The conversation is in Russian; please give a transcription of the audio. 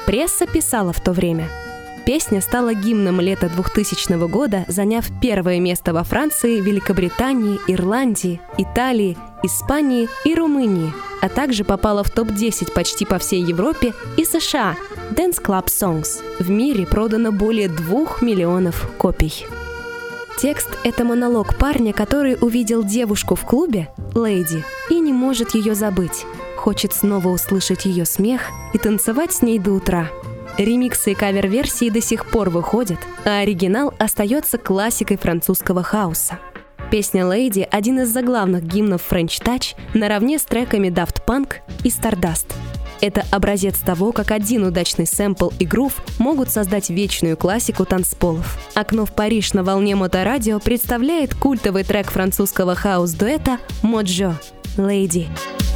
Пресса писала в то время. Песня стала гимном лета 2000 года, заняв первое место во Франции, Великобритании, Ирландии, Италии, Испании и Румынии, а также попала в топ-10 почти по всей Европе и США. Dance Club Songs. В мире продано более 2 миллионов копий. Текст — это монолог парня, который увидел девушку в клубе, леди, и не может ее забыть. Хочет снова услышать ее смех и танцевать с ней до утра. Ремиксы и кавер-версии до сих пор выходят, а оригинал остается классикой французского хауса. Песня «Lady» — один из заглавных гимнов French Touch наравне с треками Daft Punk и Stardust. Это образец того, как один удачный сэмпл и грув могут создать вечную классику танцполов. «Окно в Париж» на волне Моторадио представляет культовый трек французского хаус-дуэта «Моджо» «Lady».